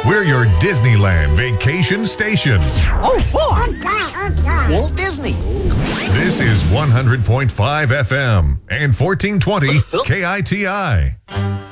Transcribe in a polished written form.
We're your Disneyland vacation station. Oh, four! Walt Disney. This is 100.5 FM and 1420 KITI.